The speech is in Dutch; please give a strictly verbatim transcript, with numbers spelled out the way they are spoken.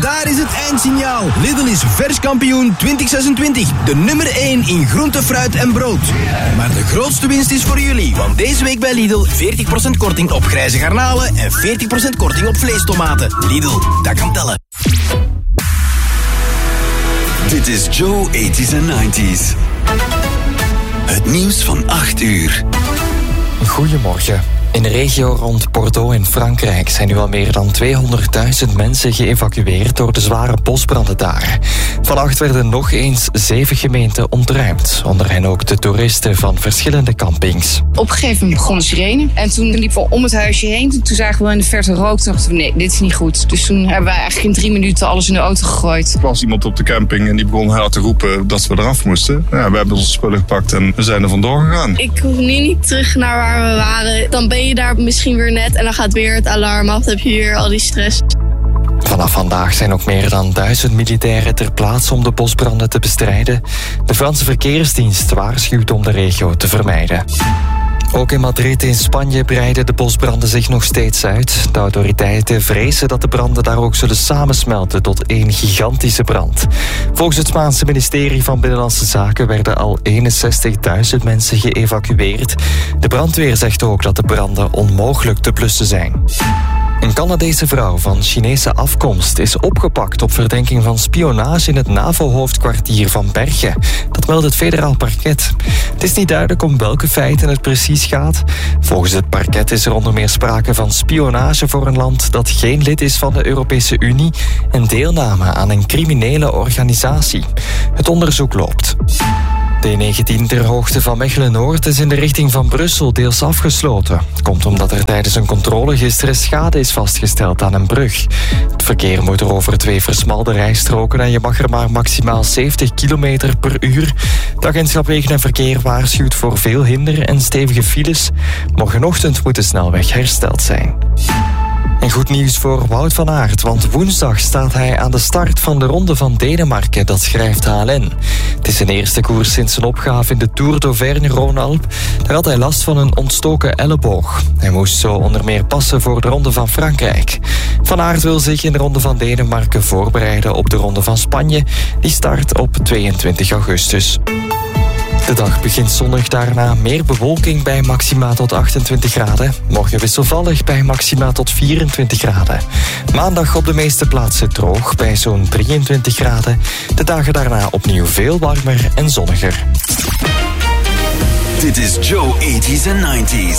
daar is het eindsignaal. Lidl is vers kampioen twintig zesentwintig. De nummer één in groente, fruit en brood. Maar de grootste winst is voor jullie. Want deze week bij Lidl veertig procent korting op grijze garnalen en veertig procent korting op vleestomaten. Lidl, dat kan tellen. Dit is Joe eighties and nineties. Het nieuws van acht uur. Goedemorgen. In de regio rond Bordeaux in Frankrijk zijn nu al meer dan tweehonderdduizend mensen geëvacueerd door de zware bosbranden daar. Vannacht werden nog eens zeven gemeenten ontruimd, onder hen ook de toeristen van verschillende campings. Op een gegeven moment begon de sirene en toen liepen we om het huisje heen. Toen zagen we in de verte rook en dachten we nee, dit is niet goed. Dus toen hebben wij eigenlijk in drie minuten alles in de auto gegooid. Er was iemand op de camping en die begon hard te roepen dat we eraf moesten. Ja, we hebben onze spullen gepakt en we zijn er vandoor gegaan. Ik hoef nu niet terug naar waar we waren. Dan ben je daar misschien weer net en dan gaat weer het alarm af. Dan heb je weer al die stress. Vanaf vandaag zijn ook meer dan duizend militairen ter plaatse om de bosbranden te bestrijden. De Franse verkeersdienst waarschuwt om de regio te vermijden. Ook in Madrid in Spanje breiden de bosbranden zich nog steeds uit. De autoriteiten vrezen dat de branden daar ook zullen samensmelten tot één gigantische brand. Volgens het Spaanse ministerie van Binnenlandse Zaken werden al eenenzestigduizend mensen geëvacueerd. De brandweer zegt ook dat de branden onmogelijk te blussen zijn. Een Canadese vrouw van Chinese afkomst is opgepakt op verdenking van spionage in het NAVO-hoofdkwartier van Bergen. Dat meldt het federaal parket. Het is niet duidelijk om welke feiten het precies gaat. Volgens het parket is er onder meer sprake van spionage voor een land dat geen lid is van de Europese Unie en deelname aan een criminele organisatie. Het onderzoek loopt. De E negentien ter hoogte van Mechelen-Noord is in de richting van Brussel deels afgesloten. Komt omdat er tijdens een controle gisteren schade is vastgesteld aan een brug. Het verkeer moet er over twee versmalde rijstroken en je mag er maar maximaal zeventig kilometer per uur. Het agentschap Wegen en Verkeer waarschuwt voor veel hinder en stevige files. Morgenochtend moet de snelweg hersteld zijn. En goed nieuws voor Wout van Aert, want woensdag staat hij aan de start van de Ronde van Denemarken, dat schrijft H L N. Het is zijn eerste koers sinds zijn opgave in de Tour d'Auvergne-Rhône-Alpes. Daar had hij last van een ontstoken elleboog. Hij moest zo onder meer passen voor de Ronde van Frankrijk. Van Aert wil zich in de Ronde van Denemarken voorbereiden op de Ronde van Spanje. Die start op tweeëntwintig augustus. De dag begint zonnig, daarna meer bewolking bij maxima tot achtentwintig graden. Morgen wisselvallig bij maxima tot vierentwintig graden. Maandag op de meeste plaatsen droog bij zo'n drieëntwintig graden. De dagen daarna opnieuw veel warmer en zonniger. Dit is Joe eighties and nineties.